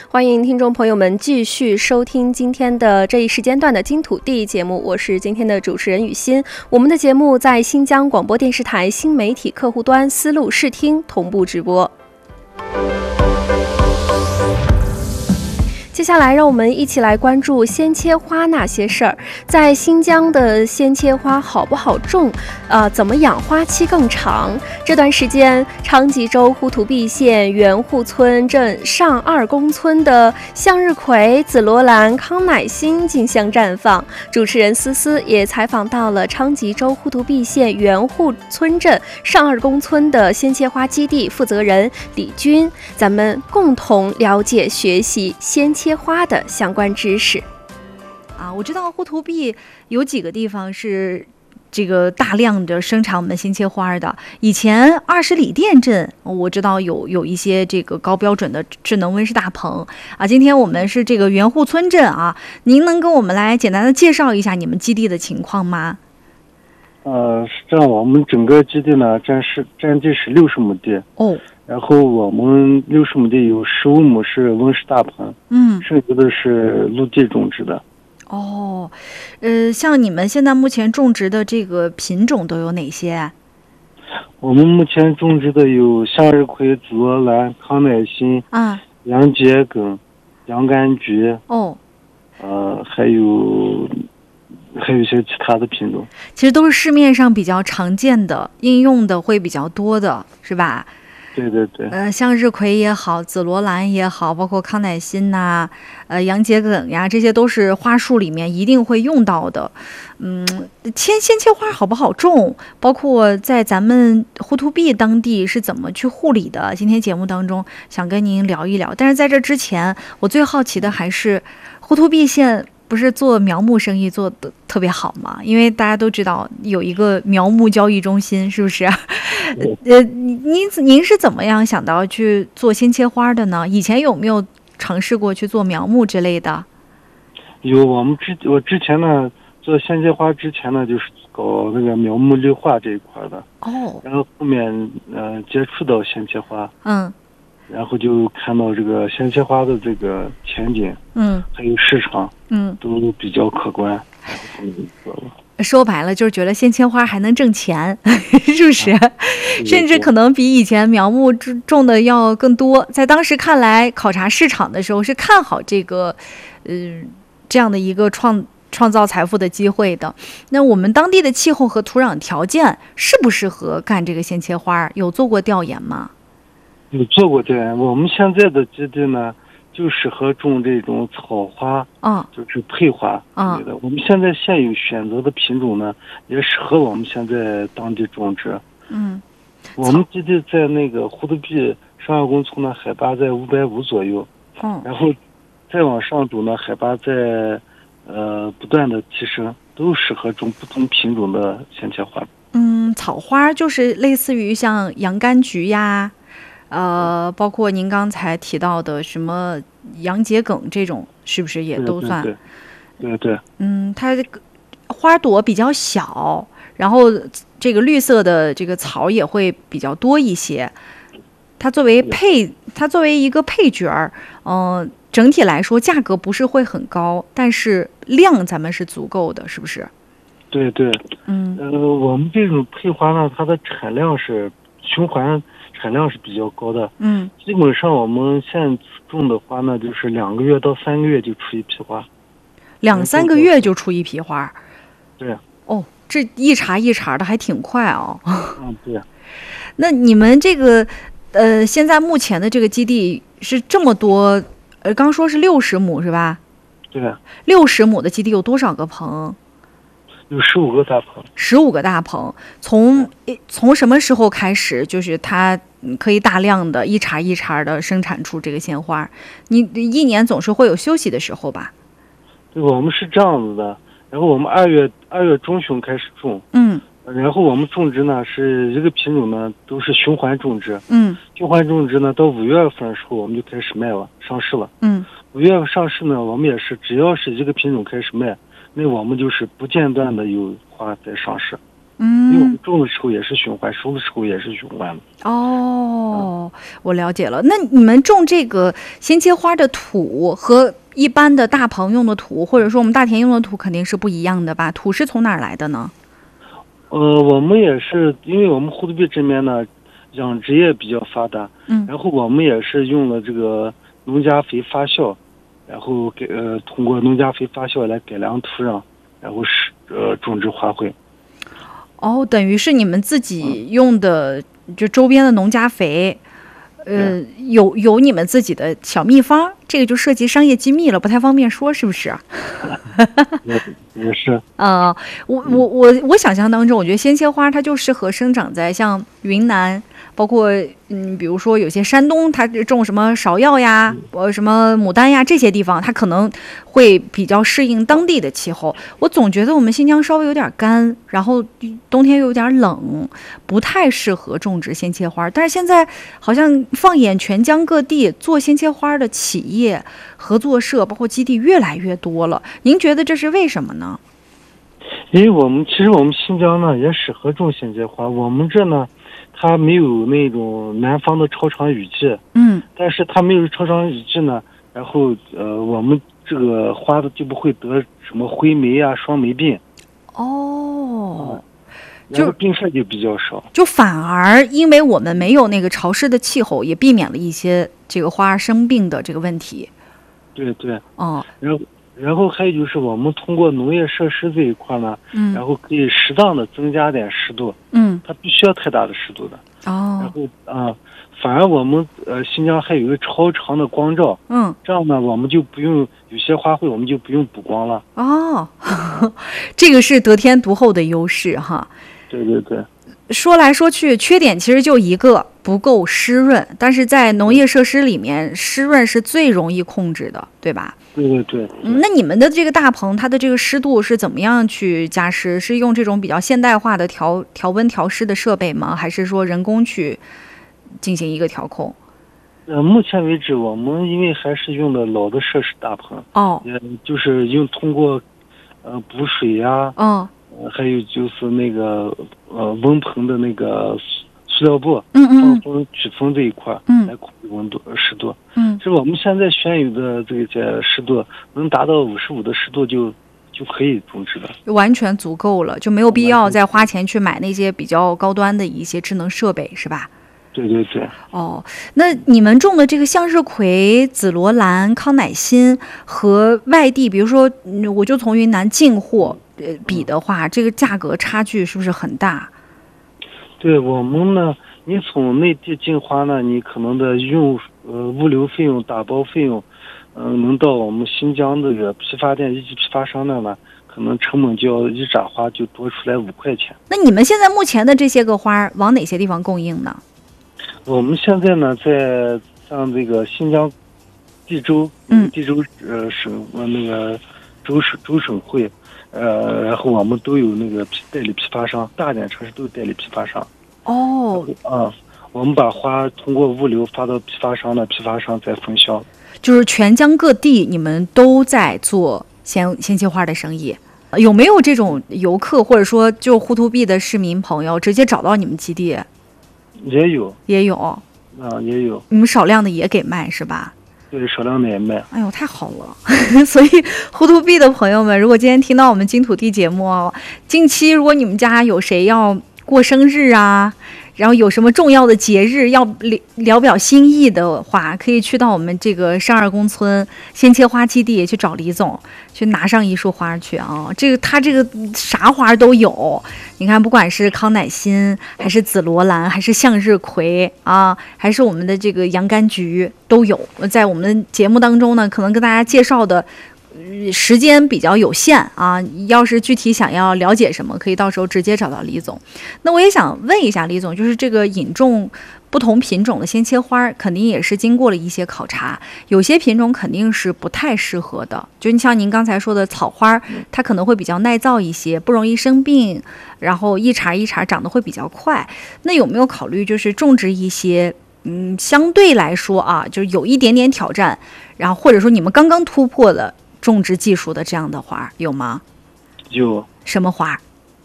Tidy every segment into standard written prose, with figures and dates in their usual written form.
欢迎听众朋友们继续收听今天的这一时间段的金土地节目，我是今天的主持人雨欣。我们的节目在新疆广播电视台新媒体客户端丝路视听同步直播。接下来让我们一起来关注鲜切花那些事儿。在新疆的鲜切花好不好种？怎么养花期更长？这段时间，昌吉州呼图壁县元户村镇上二公村的向日葵、紫罗兰、康乃馨竞相绽放。主持人思思也采访到了昌吉州呼图壁县元户村镇上二公村的鲜切花基地负责人李军，咱们共同了解学习鲜切花的相关知识。 我知道呼图壁有几个地方是这个大量的生产我们鲜切花的。以前20里店镇我知道有一些这个高标准的智能温室大棚啊。今天我们是这个元户村镇啊，您能跟我们来简单的介绍一下你们基地的情况吗？ 是这样，我们整个基地呢占地是60亩地哦。然后我们60亩地有15亩是温室大棚，剩下的是陆地种植的。 哦，像你们现在目前种植的这个品种都有哪些？ 我们目前种植的有向日葵、紫罗兰、康乃馨、洋桔梗、洋甘菊，还有一些其他的品种。 其实都是市面上比较常见的，应用的会比较多的，是吧？ 对对对， 向日葵也好，紫罗兰也好，包括康乃馨呐、洋桔梗呀，这些都是花束里面一定会用到的。鲜切花好不好种？包括在咱们呼图壁当地是怎么去护理的？今天节目当中想跟您聊一聊。但是在这之前，我最好奇的还是呼图壁县不是做苗木生意做的特别好吗？因为大家都知道有一个苗木交易中心，是不是？您是怎么样想到去做鲜切花的呢？以前有没有尝试过去做苗木之类的？ 有，我之前呢做鲜切花之前呢就是搞那个苗木绿化这一块的然后后面接触到鲜切花，然后就看到这个鲜切花的这个前景，还有市场，都比较可观，然后后面就做了。 说白了就是觉得鲜切花还能挣钱，是不是？甚至可能比以前苗木种的要更多。在当时看来，考察市场的时候是看好这个，这样的一个创造财富的机会的。那我们当地的气候和土壤条件适不适合干这个鲜切花？有做过调研吗？ 有做过调研。我们现在的基地呢，就适合种这种草花，就是配花之类的。我们现在现有选择的品种呢，也适合我们现在当地种植。我们基地在那个呼图壁上二公村呢，海拔在550左右，然后再往上走呢，海拔在不断的提升，都适合种不同品种的鲜切花。 草花就是类似于像洋甘菊呀。包括您刚才提到的什么洋桔梗这种，是不是也都算？ 对。 它这个花朵比较小，然后这个绿色的这个草也会比较多一些。它作为一个配角儿，整体来说价格不是会很高，但是量咱们是足够的，是不是？ 对。我们这种配花呢，它的产量是循环。产量是比较高的，基本上我们现在种的花呢，就是2个月到3个月就出一批花 ，2-3个月就出一批花， 对， 这一茬一茬的还挺快哦。 对。 那你们这个现在目前的这个基地是这么多，刚说是60亩是吧？ 对。 60亩的基地有多少个棚？ 有15个大棚。 15个大棚，从什么时候开始，就是它可以大量的一茬一茬的生产出这个鲜花？你一年总是会有休息的时候吧？ 对，我们是这样子的。然后我们2月中旬开始种，然后我们种植呢是一个品种呢都是循环种植，循环种植呢到5月份的时候我们就开始卖了，上市了。5月份上市呢，我们也是只要是一个品种开始卖，那我们就是不间断的有花在上市。 因为我们种的时候也是循环，收的时候也是循环的。 我了解了。那你们种这个鲜切花的土和一般的大棚用的土，或者说我们大田用的土肯定是不一样的吧？土是从哪儿来的呢？ 我们也是，因为我们呼图壁这边呢，养殖业比较发达，然后我们也是用了这个农家肥发酵，然后通过农家肥发酵来改良土壤，然后种植花卉。 等于是你们自己用的，就周边的农家肥，有你们自己的小秘方，这个就涉及商业机密了，不太方便说，是不是？ 也是。 我想象当中，我觉得鲜切花它就适合生长在像云南，包括比如说有些山东，它种什么芍药呀，什么牡丹呀这些地方，它可能会比较适应当地的气候。我总觉得我们新疆稍微有点干，然后冬天又有点冷，不太适合种植鲜切花。但是现在好像放眼全疆各地，做鲜切花的企业、合作社包括基地越来越多了。您觉得这是为什么呢？ 因为其实我们新疆呢也适合种鲜切花，我们这呢它没有那种南方的超长雨季，但是它没有超长雨季呢，然后我们这个花的就不会得什么灰霉啊、霜霉病。然后病害就比较少， 就反而因为我们没有那个潮湿的气候，也避免了一些这个花生病的这个问题。 对。然后还有就是我们通过农业设施这一块呢，然后可以适当的增加点湿度，它不需要太大的湿度的。然后反而我们新疆还有一个超长的光照，这样呢我们就不用有些花卉我们就不用补光了。 这个是得天独厚的优势哈。 对。 说来说去，缺点其实就一个，不够湿润。但是在农业设施里面，湿润是最容易控制的，对吧？ 对。 那你们的这个大棚，它的这个湿度是怎么样去加湿？是用这种比较现代化的调温调湿的设备吗？还是说人工去进行一个调控？ 目前为止，我们因为还是用的老的设施大棚，也就是通过补水呀，还有就是那个温棚的那个塑料布放风取风这一块来控制温度湿度。是我们现在选有的这些湿度能达到55的湿度就可以种植的， 完全足够了，就没有必要再花钱去买那些比较高端的一些智能设备，是吧？ 对。 那你们种的这个向日葵、紫罗兰、康乃馨和外地，比如说我就从云南进货比的话，这个价格差距是不是很大？ 对，我们呢，你从内地进花呢，你可能的物流费用、打包费用，能到我们新疆这个批发店、一级批发商那呢，可能成本就要一扎花就多出来5块钱。 那你们现在目前的这些个花往哪些地方供应呢？ 我们现在呢，在像这个新疆地州，地州省那个州省会，然后我们都有那个代理批发商，大点城市都有代理批发商。我们把花通过物流发到批发商的，批发商再分销。 就是全疆各地你们都在做鲜切花的生意，有没有这种游客或者说就呼图壁的市民朋友直接找到你们基地？ 也有， 也有。你们少量的也给卖是吧？ 对，少量的也卖。 哎呦，太好了！所以呼图壁的朋友们，如果今天听到我们金土地节目，近期如果你们家有谁要过生日啊，然后有什么重要的节日要聊表心意的话，可以去到我们这个12公村鲜切花基地去找李总，去拿上一束花去啊！他这个啥花都有，你看，不管是康乃馨，还是紫罗兰，还是向日葵啊，还是我们的这个洋甘菊都有。在我们节目当中呢，可能跟大家介绍的时间比较有限啊，要是具体想要了解什么，可以到时候直接找到李总。那我也想问一下李总，就是这个引种不同品种的鲜切花，肯定也是经过了一些考察，有些品种肯定是不太适合的，就像您刚才说的草花，它可能会比较耐燥一些，不容易生病，然后一茬一茬长得会比较快。那有没有考虑就是种植一些相对来说啊，就是有一点点挑战，然后或者说你们刚刚突破的种植技术的这样的花有吗？ 有。 什么花？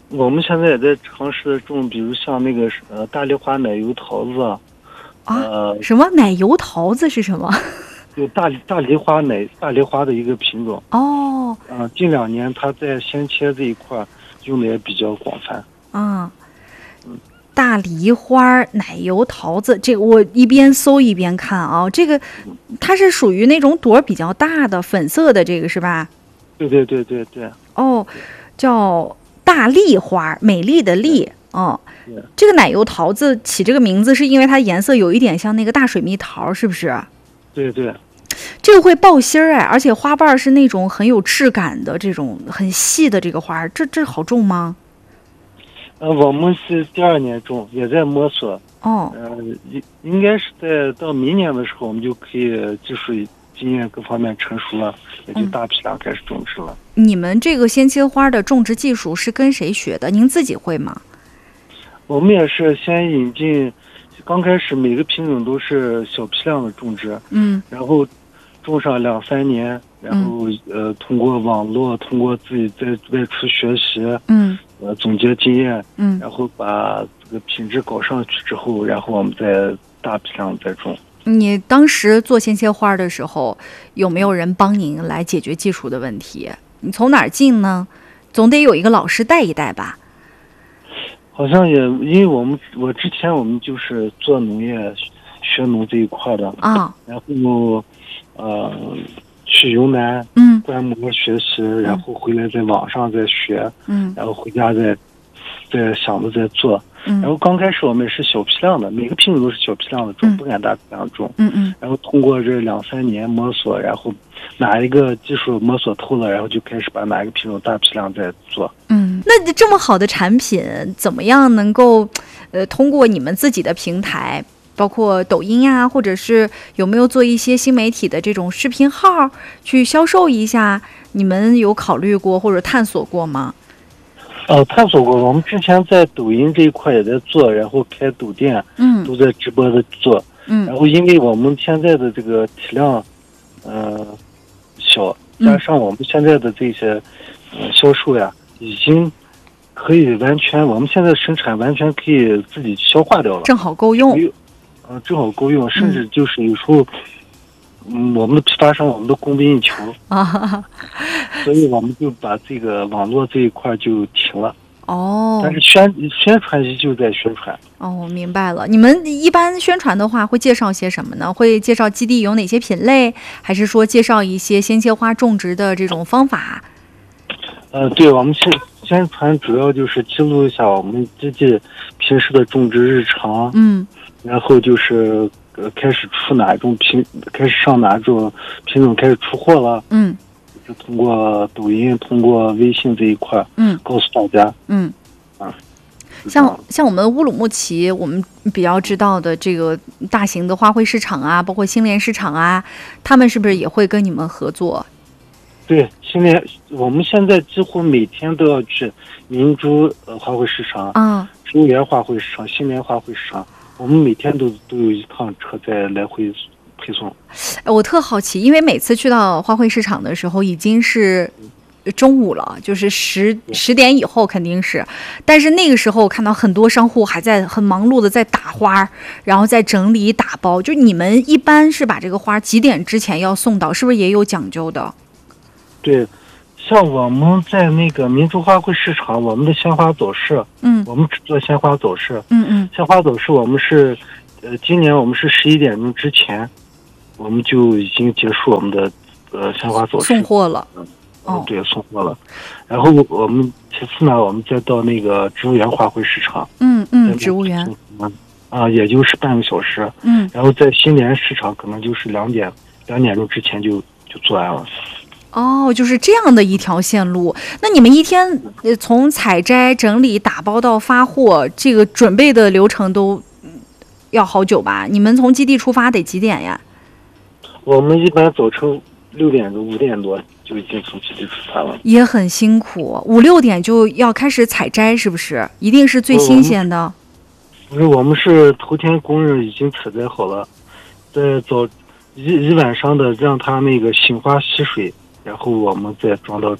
我们现在也在尝试种，比如像那个大丽花奶油桃子。 什么奶油桃子是什么？ 就大丽花的一个品种。 哦。 近2年它在鲜切这一块用的也比较广泛。 大梨花奶油桃子，这个我一边搜一边看啊。这个它是属于那种朵比较大的粉色的，这个是吧？ 对。 哦，叫大丽花，美丽的丽。这个奶油桃子起这个名字是因为它颜色有一点像那个大水蜜桃，是不是？ 对。 这个会爆芯儿而且花瓣是那种很有质感的这种很细的这个花，这好种吗？ 我们是第2年种，也在摸索。应该是到明年的时候，我们就可以技术经验各方面成熟了，也就大批量开始种植了。 你们这个鲜切花的种植技术是跟谁学的？您自己会吗？ 我们也是先引进，刚开始每个品种都是小批量的种植，然后种上2-3年，然后通过网络，通过自己在外出学习，总结经验，然后把这个品质搞上去之后，然后我们再大批量再种。 你当时做鲜切花的时候，有没有人帮您来解决技术的问题？你从哪儿进呢？总得有一个老师带一带吧？ 好像也，因为我之前我们就是做农业学农这一块的然后去云南观摩学习，然后回来在网上再学，然后回家再想着再做。然后刚开始我们也是小批量的，每个品种都是小批量的种，不敢大批量种。然后通过这2-3年摸索，然后哪一个技术摸索透了，然后就开始把哪一个品种大批量再做。 那这么好的产品，怎么样能够通过你们自己的平台，包括抖音呀，或者是有没有做一些新媒体的这种视频号去销售一下？你们有考虑过或者探索过吗？ 探索过，我们之前在抖音这一块也在做，然后开抖店，都在直播的做，然后因为我们现在的这个体量，小，加上我们现在的这些，销售呀，已经可以完全，我们现在生产完全可以自己消化掉了， 正好够用， 正好够用，甚至就是有时候。我们的批发商我们都供不应求所以我们就把这个网络这一块就停了。但是宣传依旧在宣传。 明白了。你们一般宣传的话会介绍些什么呢？会介绍基地有哪些品类，还是说介绍一些鲜切花种植的这种方法？ 对，我们宣传主要就是记录一下我们基地平时的种植日常，然后就是开始开始上哪种品种开始出货了，就通过抖音、通过微信这一块，告诉大家， 像我们乌鲁木齐，我们比较知道的这个大型的花卉市场啊，包括新联市场啊，他们是不是也会跟你们合作？ 对，我们现在几乎每天都要去明珠花卉市场、植物园花卉市场、新联花卉市场。我们每天都有一趟车在来回配送。 我特好奇，因为每次去到花卉市场的时候已经是中午了，就是10点以后肯定是，但是那个时候我看到很多商户还在很忙碌的在打花，然后在整理打包。就你们一般是把这个花几点之前要送到，是不是也有讲究的？ 对，像我们在那个明珠花卉市场，我们的鲜花走势，我们只做鲜花走势，鲜花走势我们是，今年我们是11点钟之前，我们就已经结束我们的鲜花走势， 送货了。 对，送货了。然后我们其次呢，我们再到那个植物园花卉市场， 植物园， 也就是半个小时，然后在新联市场可能就是2点钟之前就做完了。 就是这样的一条线路。那你们一天从采摘、整理、打包到发货，这个准备的流程都要好久吧？你们从基地出发得几点呀？ 我们一般早晨6点多、5点多就已经从基地出发了， 也很辛苦。5、6点就要开始采摘，是不是？一定是最新鲜的。 不是，我们是头天工人已经采摘好了，在早一晚上的让它那个醒花吸水。然后我们再装到车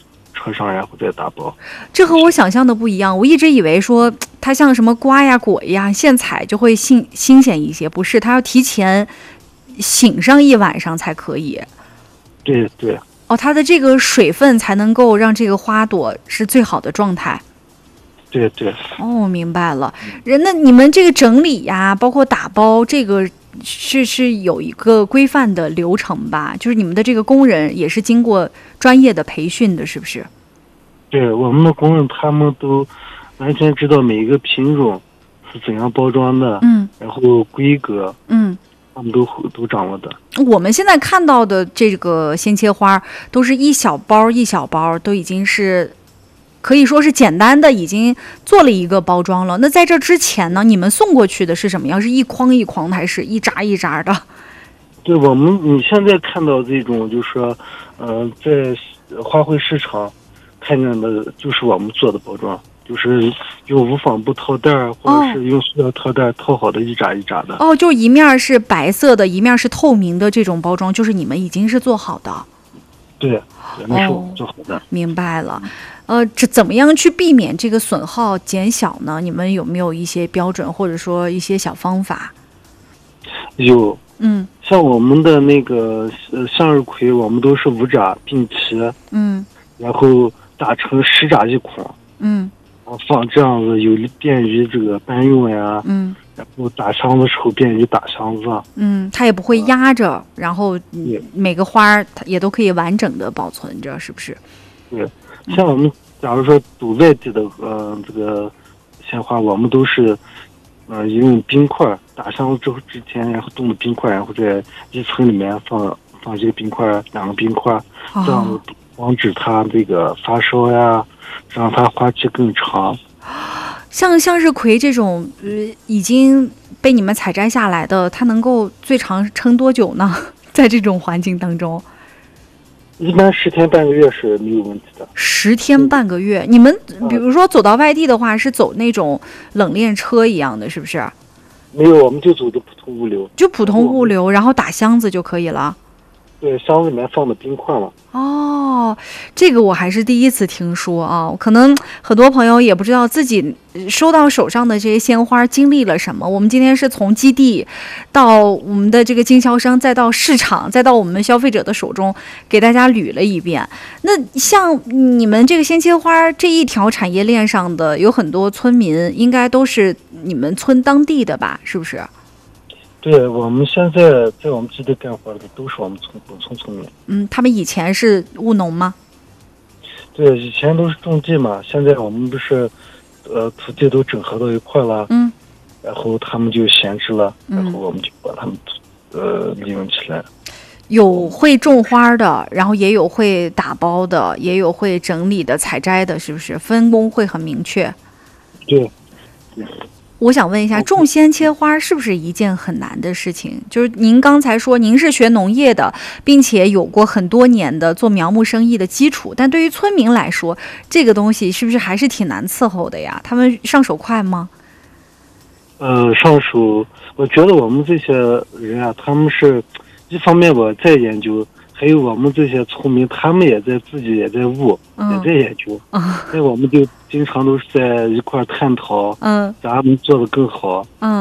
车上，然后再打包。 这和我想象的不一样，我一直以为说它像什么瓜呀果呀现采就会新鲜一些，不是，它要提前醒上一晚上才可以。 对对。 它的这个水分才能够让这个花朵是最好的状态。 对对。 明白了。那你们这个整理呀，包括打包，这个是有一个规范的流程吧？就是你们的这个工人也是经过专业的培训的，是不是？ 对，我们的工人他们都完全知道每一个品种是怎样包装的，然后规格，他们都掌握的。 我们现在看到的这个鲜切花都是一小包一小包，都已经是可以说是简单的已经做了一个包装了。那在这之前呢，你们送过去的是什么样？是一筐一筐的，还是一扎一扎的？ 对，你现在看到这种就是说，在花卉市场看见的就是我们做的包装，就是用无纺布套袋或者是用塑料套袋套好的一扎一扎的。 就一面是白色的，一面是透明的，这种包装就是你们已经是做好的。 对，那是我们做好的。 明白了。这怎么样去避免这个损耗减小呢？你们有没有一些标准或者说一些小方法？ 有。像我们的那个向日葵，我们都是5扎并齐，然后打成10扎一筐，放这样子有便于这个搬运呀，然后打箱子时候便于打箱子， 它也不会压着，然后每个花它也都可以完整的保存着，是不是？ 对，像我们假如说赌外地的这个鲜花，我们都是用冰块打箱子之前，然后冻的冰块，然后在一层里面放一个冰块，2个冰块，这样防止它这个发烧呀，让它花期更长。 像向日葵这种已经被你们采摘下来的，它能够最长撑多久呢？在这种环境当中， 一般10天半个月是没有问题的。 10天半个月，你们比如说走到外地的话，是走那种冷链车一样的，是不是？ 没有，我们就走的普通物流。 就普通物流，然后打箱子就可以了。 对，箱子里面放的冰块嘛。 这个我还是第一次听说啊，可能很多朋友也不知道自己收到手上的这些鲜花经历了什么。我们今天是从基地到我们的这个经销商，再到市场，再到我们消费者的手中，给大家捋了一遍。那像你们这个鲜切花这一条产业链上的有很多村民，应该都是你们村当地的吧？是不是？ 对，我们现在在我们基地干活的都是我们本村村民。 他们以前是务农吗？ 对，以前都是种地嘛，现在我们不是土地都整合到一块了，然后他们就闲置了，然后我们就把他们利用起来。 有会种花的，然后也有会打包的，也有会整理的、采摘的，是不是？分工会很明确。 对。 我想问一下，种鲜切花是不是一件很难的事情？就是您刚才说您是学农业的，并且有过很多年的做苗木生意的基础，但对于村民来说，这个东西是不是还是挺难伺候的呀？他们上手快吗？ 上手，我觉得我们这些人啊，他们是一方面我在研究，还有我们这些村民，他们自己也在悟，也在研究。所以我们就经常都是在一块探讨，咋能做得更好。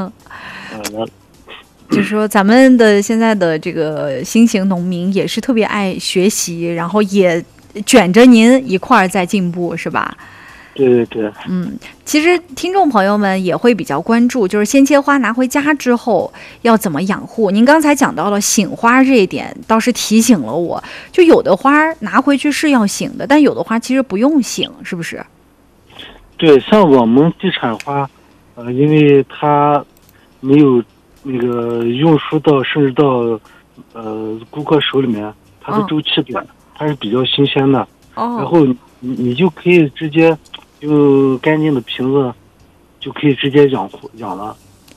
就是说咱们的现在的这个新型农民也是特别爱学习，然后也卷着您一块儿在进步，是吧？ 对对对。 其实听众朋友们也会比较关注，就是鲜切花拿回家之后要怎么养护。您刚才讲到了醒花这一点，倒是提醒了我，就有的花拿回去是要醒的，但有的花其实不用醒，是不是？ 对，像我们地产花，因为它没有那个运输到甚至到顾客手里面，它的周期短，它是比较新鲜的。然后你就可以直接用干净的瓶子就可以直接养了。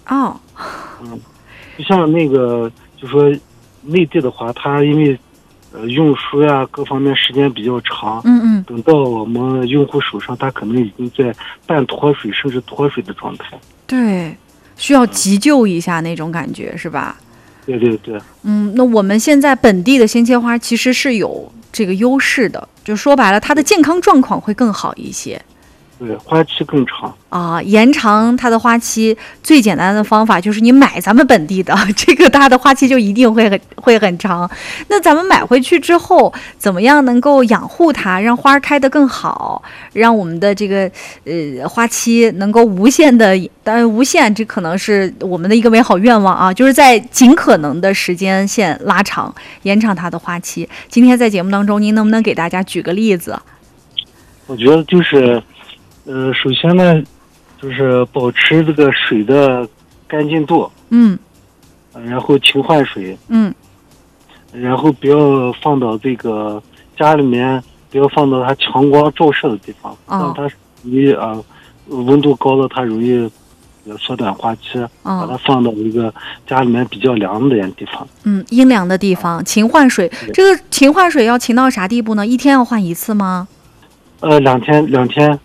就像那个就说内地的话，它因为运输呀各方面时间比较长，等到我们用户手上，它可能已经在半脱水甚至脱水的状态。 对，需要急救一下那种感觉，是吧？ 对对对。 那我们现在本地的鲜切花其实是有这个优势的， 就说白了，它的健康状况会更好一些。 对，花期更长啊，延长它的花期最简单的方法就是你买咱们本地的，这个它的花期就一定会很长。那咱们买回去之后，怎么样能够养护它，让花开得更好，让我们的这个花期能够无限的，当然无限这可能是我们的一个美好愿望啊，就是在尽可能的时间线拉长，延长它的花期。今天在节目当中，您能不能给大家举个例子？ 我觉得就是。首先呢，就是保持这个水的干净度，然后勤换水，然后不要放到这个家里面，不要放到它强光照射的地方，让它容易温度高了，它容易缩短花期，把它放到一个家里面比较凉的地方， 阴凉的地方，勤换水。这个勤换水要勤到啥地步呢？一天要换一次吗 ？2天、3天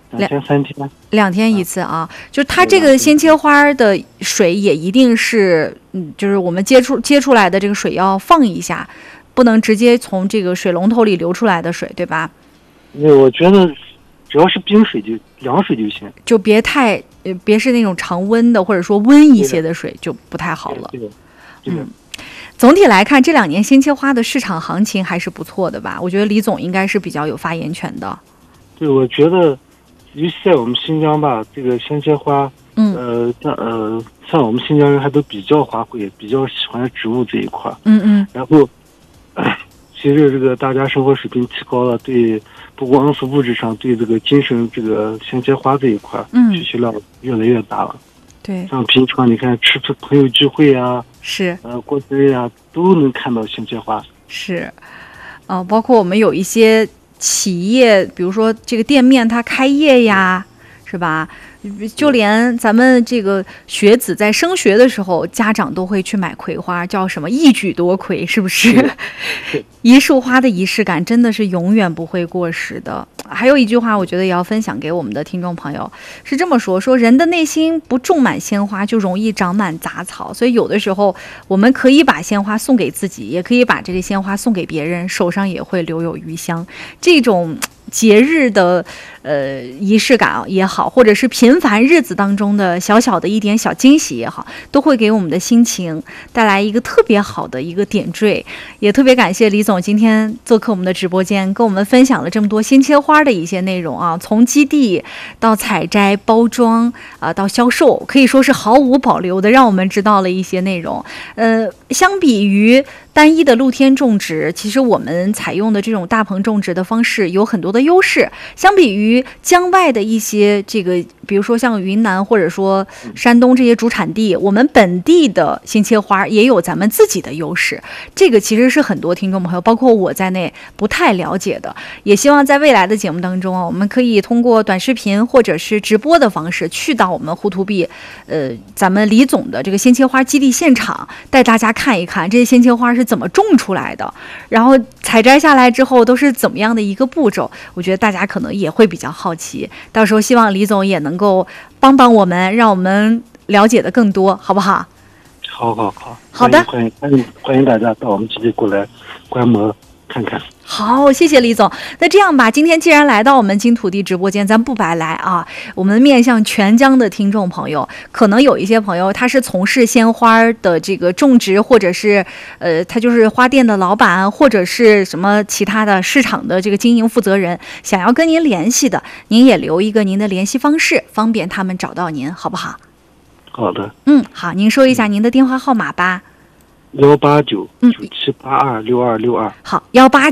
，2天一次啊。就是它这个鲜切花的水也一定是，就是我们接出来的这个水要放一下，不能直接从这个水龙头里流出来的水，对吧？ 我觉得只要是冰水凉水就行， 就别是那种常温的，或者说温一些的水就不太好了。总体来看，这2年鲜切花的市场行情还是不错的吧？我觉得李总应该是比较有发言权的。 对，我觉得，尤其在我们新疆吧，这个鲜切花，像我们新疆人还都比较花卉，比较喜欢植物这一块，然后，随着这个大家生活水平提高了，对，不光是物质上，对这个精神这个鲜切花这一块，需求量越来越大了。 对， 像平常你看吃朋友聚会啊， 是， 过生日啊，都能看到鲜切花。 是，包括我们有一些企业，比如说这个店面它开业呀，是吧？就连咱们这个学子在升学的时候，家长都会去买葵花，叫什么一举多魁，是不是？一束花的仪式感真的是永远不会过时的。还有一句话，我觉得也要分享给我们的听众朋友，是这么说：人的内心不种满鲜花，就容易长满杂草。所以有的时候，我们可以把鲜花送给自己，也可以把这个鲜花送给别人，手上也会留有余香。这种节日的仪式感也好，或者是平凡日子当中的小小的一点小惊喜也好，都会给我们的心情带来一个特别好的一个点缀。也特别感谢李总今天做客我们的直播间，跟我们分享了这么多鲜切花的一些内容啊，从基地到采摘、包装到销售，可以说是毫无保留的让我们知道了一些内容。相比于单一的露天种植，其实我们采用的这种大棚种植的方式有很多的优势。相比于疆外的一些这个，比如说像云南或者说山东这些主产地，我们本地的鲜切花也有咱们自己的优势。这个其实是很多听众朋友，包括我在内不太了解的。也希望在未来的节目当中我们可以通过短视频或者是直播的方式，去到我们呼图壁，咱们李总的这个鲜切花基地现场，带大家看一看这些鲜切花是怎么种出来的，然后采摘下来之后都是怎么样的一个步骤。我觉得大家可能也会比较好奇，到时候希望李总也能够帮我们，让我们了解的更多，好不好？好的， 欢迎大家到我们基地过来观摩看看。 好，谢谢李总。那这样吧，今天既然来到我们金土地直播间，咱不白来啊。我们面向全疆的听众朋友，可能有一些朋友他是从事鲜花的这个种植，或者是他就是花店的老板，或者是什么其他的市场的这个经营负责人，想要跟您联系的，您也留一个您的联系方式，方便他们找到您，好不好？ 好的。 好，您说一下您的电话号码吧。 18997826262。 好，18997826262。